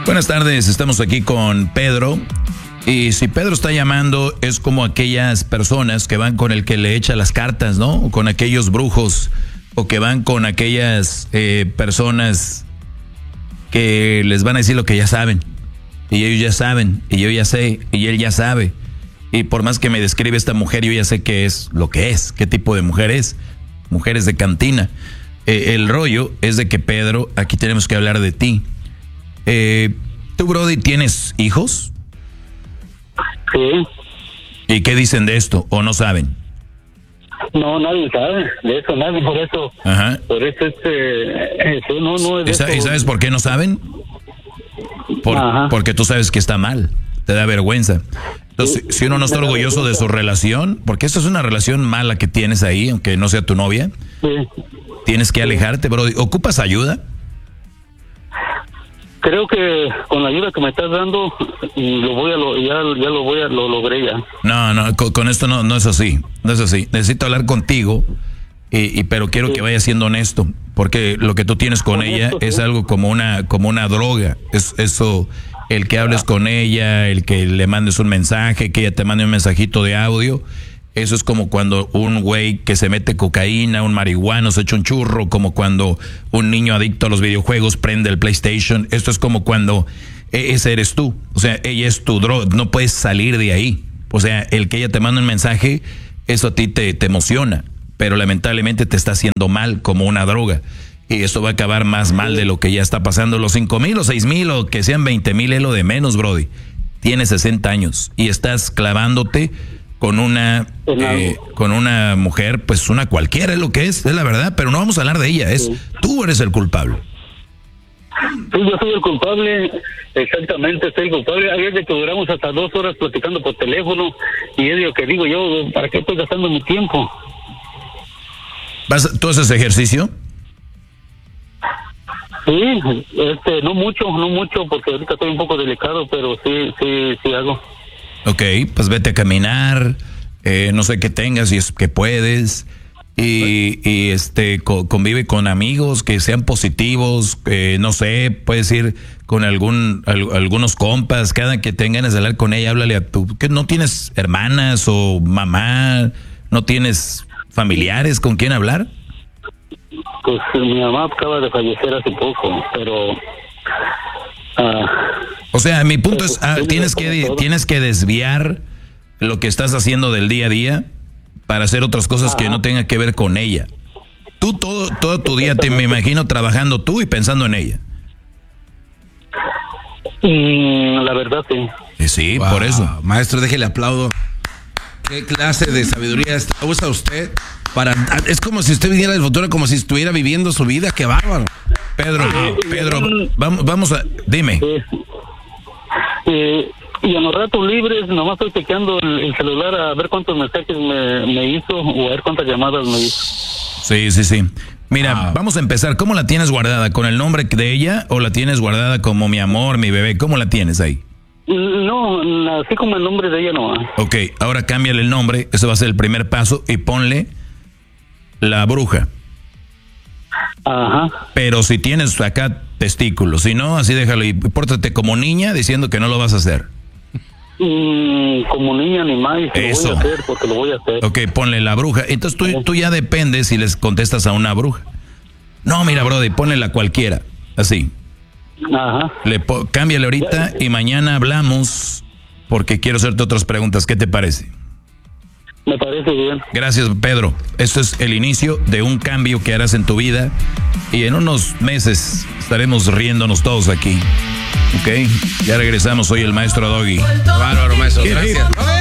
Buenas tardes, estamos aquí con Pedro. Y si Pedro está llamando, es como aquellas personas que van con el que le echa las cartas, ¿no? O con aquellos brujos, o que van con aquellas personas que les van a decir lo que ya saben. Y ellos ya saben, y yo ya sé, y él ya sabe. Y por más que me describe esta mujer, yo ya sé qué es lo que es, qué tipo de mujer es. Mujeres de cantina. El rollo es de que, Pedro, aquí tenemos que hablar de ti. ¿Tú, Brody, tienes hijos? Sí. ¿Y qué dicen de esto? ¿O no saben? No, nadie sabe de eso, nadie, por eso. Ajá. Por eso no es ¿Y sabes por qué no saben? Porque tú sabes que está mal, te da vergüenza. Entonces, si uno no está orgulloso de su relación, porque esa es una relación mala que tienes ahí, aunque no sea tu novia, tienes que alejarte, Brody. ¿Ocupas ayuda? Creo que con la ayuda que me estás dando, lo logré ya. No, con esto no es así, no es así. Necesito hablar contigo, pero quiero que vayas siendo honesto, porque lo que tú tienes con ella es algo como una droga. Es eso, el que hables con ella, el que le mandes un mensaje, que ella te mande un mensajito de audio. Eso es como cuando un güey que se mete cocaína, un marihuano se echa un churro, como cuando un niño adicto a los videojuegos prende el PlayStation. Esto es como cuando ese eres tú. O sea, ella es tu droga, no puedes salir de ahí. O sea, el que ella te manda un mensaje, eso a ti te emociona, pero lamentablemente te está haciendo mal como una droga. Y eso va a acabar más mal de lo que ya está pasando. Los 5,000 o 6,000 o que sean 20,000 es lo de menos, Brody. Tienes 60 años y estás clavándote con una mujer, pues una cualquiera, es lo que es la verdad, pero no vamos a hablar de ella, tú eres el culpable. Sí, yo soy el culpable, exactamente, soy el culpable. Hay veces que duramos hasta 2 horas platicando por teléfono y es lo que digo yo, ¿para qué estoy gastando mi tiempo? ¿Tú haces ejercicio? Sí, no mucho, porque ahorita estoy un poco delicado, pero sí hago. Ok, pues vete a caminar, no sé qué tengas, si es que puedes, y convive con amigos que sean positivos, no sé, puedes ir con algunos compas, cada que tengas de hablar con ella, háblale a que no tienes hermanas o mamá, no tienes familiares con quien hablar. Pues mi mamá acaba de fallecer hace poco, pero... O sea, mi punto es, tienes que desviar lo que estás haciendo del día a día para hacer otras cosas que no tengan que ver con ella. Tú todo tu día me imagino trabajando tú y pensando en ella. La verdad, sí. Sí, wow. Por eso. Maestro, déjele aplaudo. ¿Qué clase de sabiduría usa usted? Es como si usted viniera del futuro, como si estuviera viviendo su vida. ¡Qué bárbaro! Pedro, vamos a... Dime. Y en los ratos libres, nomás estoy chequeando el celular a ver cuántos mensajes me hizo o a ver cuántas llamadas me hizo. Sí. Mira, vamos a empezar. ¿Cómo la tienes guardada? ¿Con el nombre de ella o la tienes guardada como mi amor, mi bebé? ¿Cómo la tienes ahí? No, así como el nombre de ella no. Ok, ahora cámbiale el nombre. Ese va a ser el primer paso y ponle La Bruja. Ajá. Pero si tienes acá testículos, si no, así déjalo y pórtate como niña diciendo que no lo vas a hacer. Como niña ni más, eso. Lo voy a hacer porque lo voy a hacer. Ok, ponle La Bruja. Entonces tú ya dependes si les contestas a una bruja. No, mira, brother, ponle la cualquiera, así. Ajá. Cámbiale ahorita y mañana hablamos porque quiero hacerte otras preguntas. ¿Qué te parece? Me parece bien. Gracias, Pedro. Esto es el inicio de un cambio que harás en tu vida y en unos meses estaremos riéndonos todos aquí. ¿Ok? Ya regresamos. Soy el maestro Doggy. Bárbaro, maestro. Gracias.